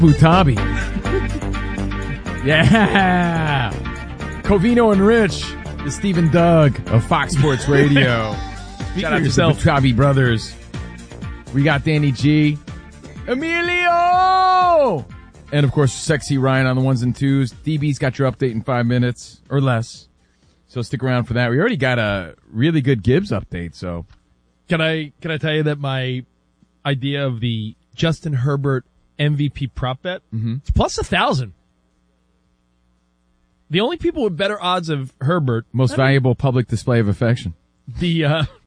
Butabi. Yeah. Covino and Rich, the Steve and Doug of Fox Sports Radio. Shout out to the Butabi brothers. We got Danny G. Emilio! And, of course, Sexy Ryan on the ones and twos. DB's got your update in 5 minutes or less. So stick around for that. We already got a really good Gibbs update, so. Can I tell you that my idea of the Justin Herbert MVP prop bet, it's plus 1,000. The only people with better odds of Herbert. Most valuable public display of affection. The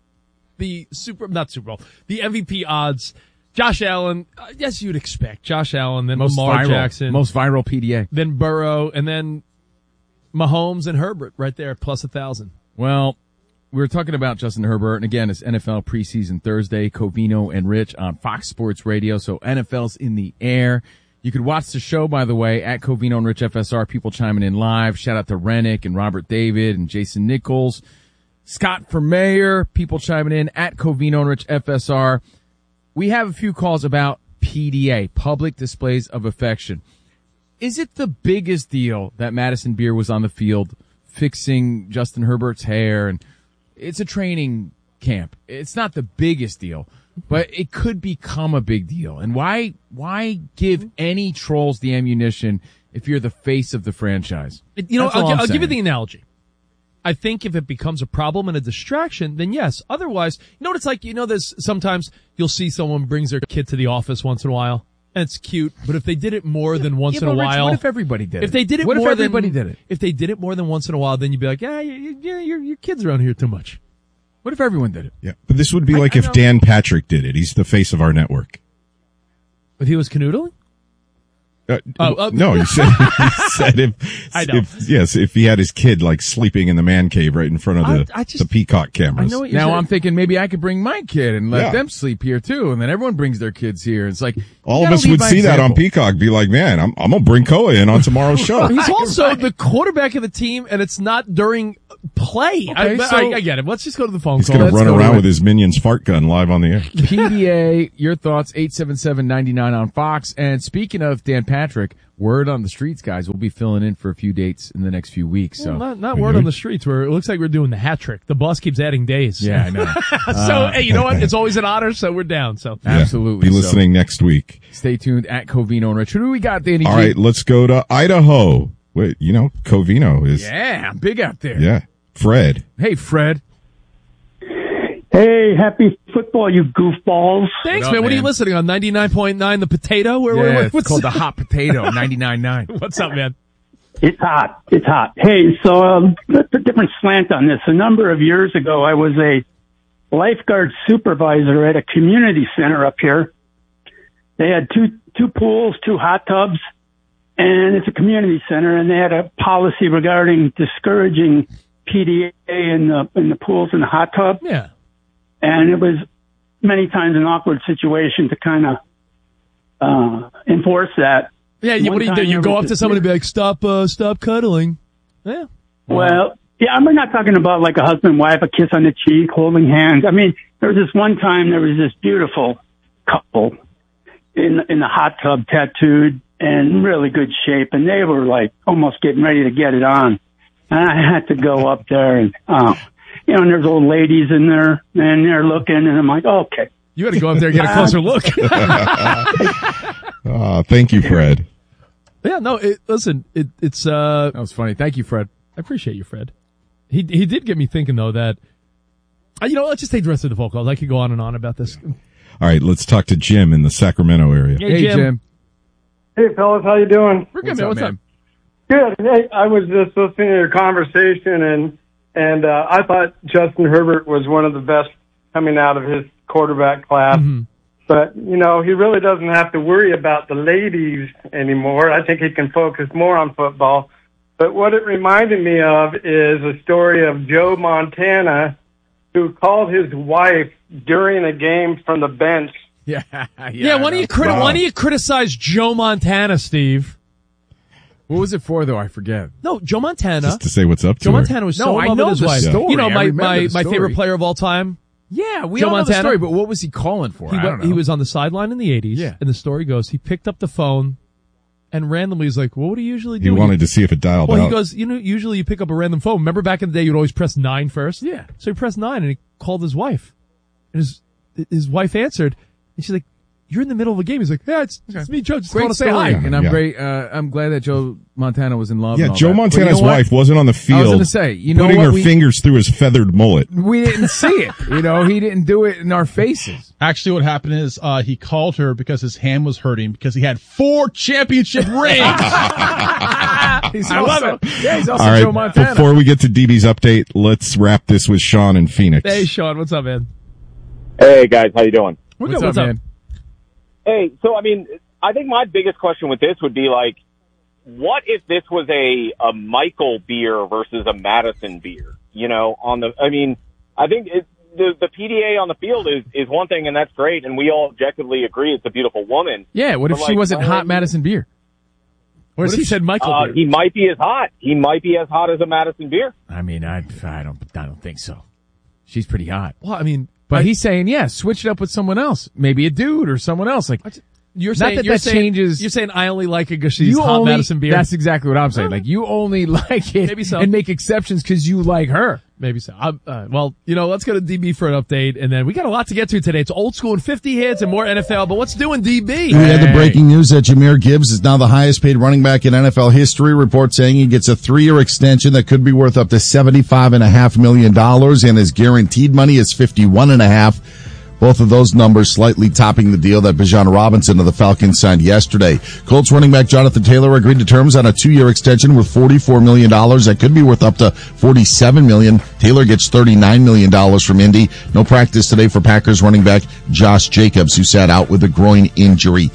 MVP odds. Josh Allen, yes, you'd expect. Josh Allen, then Lamar Jackson. Most viral PDA. Then Burrow, and then Mahomes and Herbert right there, plus 1,000. Well, we were talking about Justin Herbert, and again, it's NFL preseason Thursday, Covino and Rich on Fox Sports Radio, so NFL's in the air. You could watch the show, by the way, at Covino and Rich FSR, people chiming in live. Shout out to Rennick and Robert David and Jason Nichols. Scott for mayor, people chiming in at Covino and Rich FSR. We have a few calls about PDA, public displays of affection. Is it the biggest deal that Madison Beer was on the field fixing Justin Herbert's hair? And it's a training camp. It's not the biggest deal, but it could become a big deal. And why give any trolls the ammunition if you're the face of the franchise? I'll give you the analogy. I think if it becomes a problem and a distraction, then yes. Otherwise, you know what it's like? There's sometimes you'll see someone brings their kid to the office once in a while, and it's cute. But if they did it more than once in a while, what if everybody did it? If they did it what more if everybody did it? If they did it more than once in a while, then you'd be like, your kid's around here too much. What if everyone did it? Yeah, but this would be like if Dan Patrick did it. He's the face of our network. If he was canoodling? No, he said if he had his kid like sleeping in the man cave right in front of the Peacock cameras. I'm thinking maybe I could bring my kid and let them sleep here too, and then everyone brings their kids here. It's like all of us would see that on Peacock, be like, man, I'm gonna bring Koa in on tomorrow's show. He's also the quarterback of the team, and it's not during play. Okay, I get it. Let's just go to the phone He's call. He's gonna run around with his Minions fart gun live on the air. PDA, your thoughts, 877-99 on Fox. And speaking of Dan Patrick, word on the streets, guys. We'll be filling in for a few dates in the next few weeks. So not word on the streets. Where it looks like we're doing the hat trick. The boss keeps adding days. Yeah, I know. So hey, you know what? It's always an honor. So we're down. So absolutely. Be listening next week. Stay tuned at Covino and Rich. Who do we got, Danny? All right, let's go to Idaho. Wait, Covino is. Yeah, I'm big out there. Yeah, Fred. Hey, Fred. Hey, happy football, you goofballs. Thanks, man. What are you listening on? 99.9 The Potato? It's called The Hot Potato, 99.9. What's up, man? It's hot. It's hot. Hey, so let's a different slant on this. A number of years ago, I was a lifeguard supervisor at a community center up here. They had two pools, 2 hot tubs, and it's a community center, and they had a policy regarding discouraging PDA in the pools and the hot tub. Yeah. And it was many times an awkward situation to kind of enforce that. Yeah, what do? You go up to somebody and be like, stop cuddling. Yeah. Well, yeah, we're not talking about like a husband and wife, a kiss on the cheek, holding hands. I mean, there was this one time there was this beautiful couple in the hot tub, tattooed and in really good shape, and they were like almost getting ready to get it on. And I had to go up there and and there's old ladies in there, and they're looking, and I'm like, okay. You got to go up there and get a closer look. Thank you, Fred. Yeah, no, it's that was funny. Thank you, Fred. I appreciate you, Fred. He did get me thinking, though, that, let's just take the rest of the phone calls. I could go on and on about this. All right, let's talk to Jim in the Sacramento area. Hey, Jim. Hey, fellas, how you doing? We're good, man. What's up? Good. Hey, I was just listening to your conversation, and I thought Justin Herbert was one of the best coming out of his quarterback class. Mm-hmm. But, he really doesn't have to worry about the ladies anymore. I think he can focus more on football. But what it reminded me of is a story of Joe Montana, who called his wife during a game from the bench. Yeah. Why don't you criticize Joe Montana, Steve? What was it for, though? I forget. No, Joe Montana. Just to say what's up to Joe her. Montana was so in love with his wife. Story. My favorite player of all time. Yeah, we Joe all know Montana. the story, but what was he calling for? He was on the sideline in the 80s, and the story goes he picked up the phone And randomly he's like, well, what do you usually do? He wanted to see if it dialed out. Well, he goes, usually you pick up a random phone. Remember back in the day you'd always press 9 first? Yeah. So he pressed 9 and he called his wife. And his wife answered, and she's like, you're in the middle of a game. He's like, yeah, it's me, Joe. Just want to say hi. And I'm glad that Joe Montana was in love. Yeah, and all Joe that. Montana's wife wasn't on the field. I was going to say, putting her fingers through his feathered mullet. We didn't see it. He didn't do it in our faces. Actually, what happened is he called her because his hand was hurting because he had 4 championship rings. I love it. Yeah, he's also all right, Joe Montana. Before we get to DB's update, let's wrap this with Sean in Phoenix. Hey, Sean, what's up, man? Hey, guys, how you doing? What's up, man? Hey, so, I think my biggest question with this would be, like, what if this was a Michael beer versus a Madison beer? I think the PDA on the field is one thing, and that's great, and we all objectively agree it's a beautiful woman. Yeah, what if she wasn't hot Madison beer? What if he said Michael beer? He might be as hot. He might be as hot as a Madison beer. I don't think so. She's pretty hot. Well, but he's saying, switch it up with someone else. Maybe a dude or someone else. Like, you're saying changes. You're saying I only like it because she's hot Madison beer. That's exactly what I'm saying. Like, you only like it Maybe so. and make exceptions because you like her. Maybe so. Let's go to DB for an update, and then we got a lot to get to today. It's old school and 50 hits and more NFL, but what's doing DB? We had the breaking news that Jahmyr Gibbs is now the highest paid running back in NFL history. Report saying he gets a 3-year extension that could be worth up to $75.5 million, and his guaranteed money is $51.5 million. Both of those numbers slightly topping the deal that Bijan Robinson of the Falcons signed yesterday. Colts running back Jonathan Taylor agreed to terms on a 2-year extension with $44 million that could be worth up to $47 million. Taylor gets $39 million from Indy. No practice today for Packers running back Josh Jacobs, who sat out with a groin injury.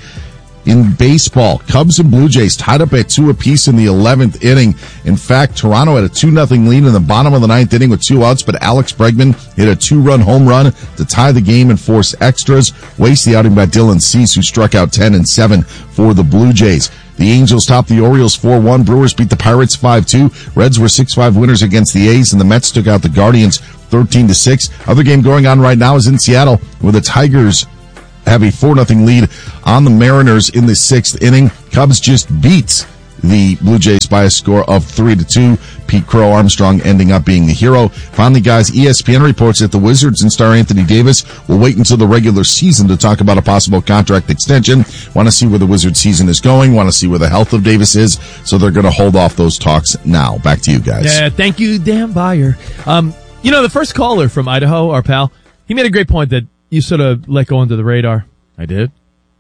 In baseball, Cubs and Blue Jays tied up at 2 apiece in the 11th inning. In fact, Toronto had a 2-0 lead in the bottom of the 9th inning with 2 outs, but Alex Bregman hit a 2-run home run to tie the game and force extras. Waste the outing by Dylan Cease, who struck out 10 and 7 for the Blue Jays. The Angels topped the Orioles 4-1. Brewers beat the Pirates 5-2. Reds were 6-5 winners against the A's, and the Mets took out the Guardians 13-6. Other game going on right now is in Seattle, where the Tigers have a 4-0 lead on the Mariners in the 6th inning. Cubs just beat the Blue Jays by a score of 3-2. Pete Crow Armstrong ending up being the hero. Finally, guys, ESPN reports that the Wizards and star Anthony Davis will wait until the regular season to talk about a possible contract extension. Want to see where the Wizards season is going. Want to see where the health of Davis is. So they're going to hold off those talks now. Back to you guys. Yeah, thank you, Dan Beyer. The first caller from Idaho, our pal, he made a great point that you sort of let go under the radar. I did.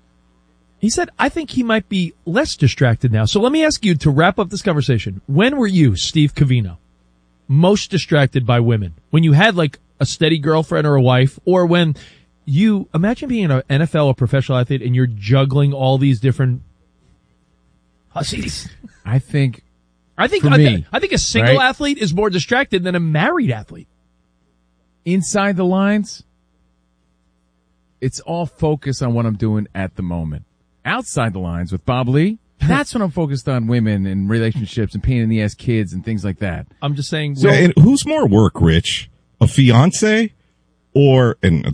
He said, I think he might be less distracted now. So let me ask you to wrap up this conversation. When were you, Steve Covino, most distracted by women? When you had like a steady girlfriend or a wife, or when you imagine being an NFL or professional athlete and you're juggling all these different hussies? I think a single athlete is more distracted than a married athlete. Inside the lines, it's all focused on what I'm doing at the moment. Outside the lines with Bob Lee, that's when I'm focused on women and relationships and pain in the ass kids and things like that. I'm just saying. And who's more work, Rich? A fiance or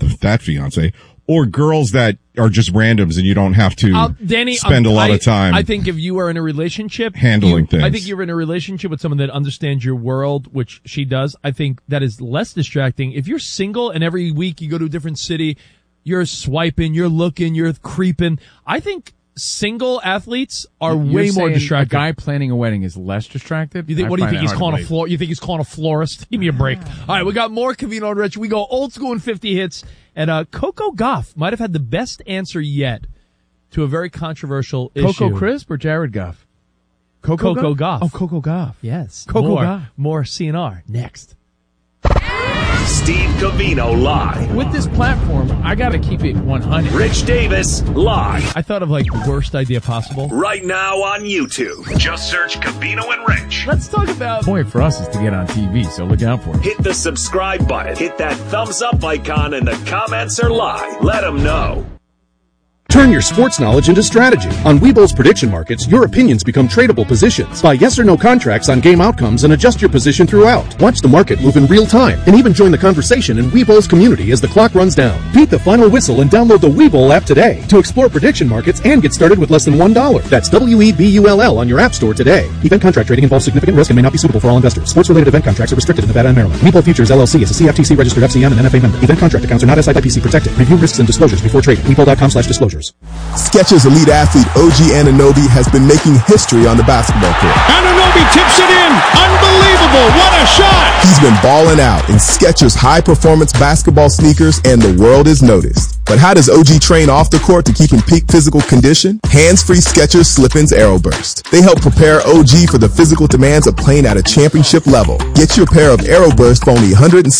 girls that are just randoms and you don't have to spend a lot of time. I think if you are in a relationship, handling things. I think you're in a relationship with someone that understands your world, which she does. I think that is less distracting. If you're single and every week you go to a different city, you're swiping, you're looking, you're creeping. I think single athletes are way more distracted. A guy planning a wedding is less distracted? What do you think he's calling You think he's calling a florist? Give me a break. All right, we got more Covino and Rich. We go old school and 50 hits. And Coco Gauff might have had the best answer yet to a very controversial issue. Coco Crisp or Jared Goff? Coco Gauff. Oh, Coco Gauff. Yes. Coco Gauff. More CNR next. Steve Covino live. With this platform, I gotta keep it 100. Rich Davis live. I thought of like the worst idea possible. Right now on YouTube. Just search Covino and Rich. Let's talk about. The point for us is to get on TV, so look out for it. Hit the subscribe button. Hit that thumbs up icon, and the comments are live. Let them know. Turn your sports knowledge into strategy. On Webull's prediction markets, your opinions become tradable positions. Buy yes or no contracts on game outcomes and adjust your position throughout. Watch the market move in real time and even join the conversation in Webull's community as the clock runs down. Beat the final whistle and download the Webull app today to explore prediction markets and get started with less than $1. That's WEBULL on your app store today. Event contract trading involves significant risk and may not be suitable for all investors. Sports-related event contracts are restricted in Nevada and Maryland. Webull Futures LLC is a CFTC registered FCM and NFA member. Event contract accounts are not SIPC protected. Review risks and disclosures before trading. Webull.com/disclosures. Skechers elite athlete OG Anunoby has been making history on the basketball court. Anunoby tips it in. Unbelievable. What a shot. He's been balling out in Skechers high-performance basketball sneakers, and the world is noticed. But how does OG train off the court to keep in peak physical condition? Hands-free Skechers Slip-ins AeroBurst. They help prepare OG for the physical demands of playing at a championship level. Get your pair of AeroBurst for only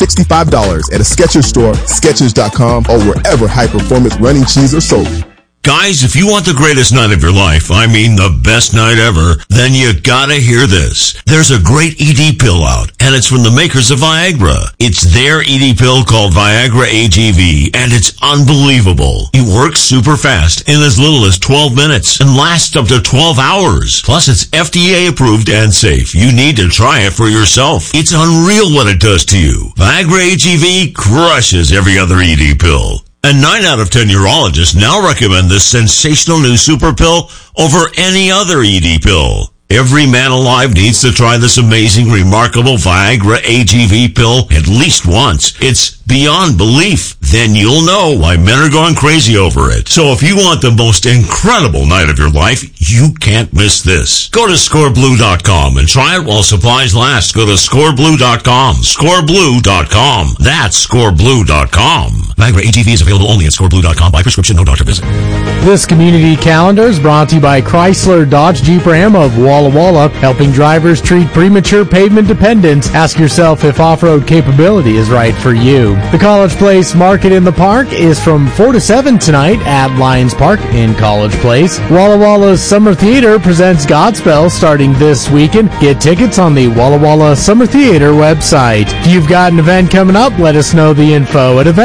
$165 at a Skechers store, Skechers.com, or wherever high-performance running shoes are sold. Guys, if you want the greatest night of your life, I mean the best night ever, then you gotta hear this. There's a great ED pill out, and it's from the makers of Viagra. It's their ED pill called Viagra AGV, and it's unbelievable. It works super fast in as little as 12 minutes and lasts up to 12 hours. Plus, it's FDA approved and safe. You need to try it for yourself. It's unreal what it does to you. Viagra AGV crushes every other ED pill. And 9 out of 10 urologists now recommend this sensational new super pill over any other ED pill. Every man alive needs to try this amazing, remarkable Viagra AGV pill at least once. It's beyond belief. Then you'll know why men are going crazy over it. So if you want the most incredible night of your life, you can't miss this. Go to scoreblue.com and try it while supplies last. Go to scoreblue.com. Scoreblue.com. That's scoreblue.com. Viagra AGV is available only at scoreblue.com by prescription, no doctor visit. This community calendar is brought to you by Chrysler Dodge Jeep Ram of Walla Walla, helping drivers treat premature pavement dependence. Ask yourself if off-road capability is right for you. The College Place Market in the Park is from 4 to 7 tonight at Lions Park in College Place. Walla Walla's Summer Theater presents Godspell starting this weekend. Get tickets on the Walla Walla Summer Theater website. If you've got an event coming up, let us know the info at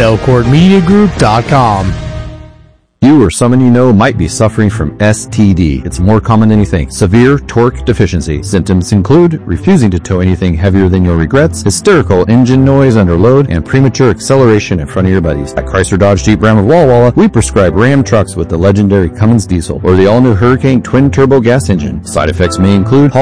events@elcourtmediagroup.com. You or someone you know might be suffering from STD. It's more common than you think. Severe torque deficiency. Symptoms include refusing to tow anything heavier than your regrets, hysterical engine noise under load, and premature acceleration in front of your buddies. At Chrysler Dodge Jeep Ram of Walla Walla, we prescribe Ram trucks with the legendary Cummins diesel or the all-new Hurricane twin-turbo gas engine. Side effects may include